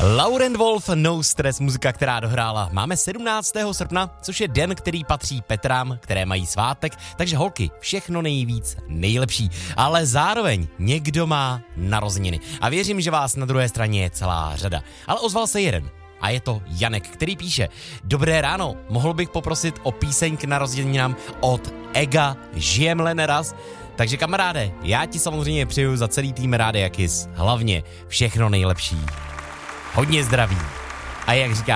Lauren Wolf, No Stress, muzika, která dohrála. Máme 17. srpna, což je den, který patří Petrám, které mají svátek, takže holky, všechno nejvíc, nejlepší. Ale zároveň někdo má narozeniny. A věřím, že vás na druhé straně je celá řada. Ale ozval se jeden. A je to Janek, který píše: Dobré ráno, mohl bych poprosit o píseň k narozeninám od Ega, Žijemle neraz. Takže kamaráde, já ti samozřejmě přeju za celý tým Rádia Kiss hlavně všechno nejlepší. Hodně zdraví. A jak říká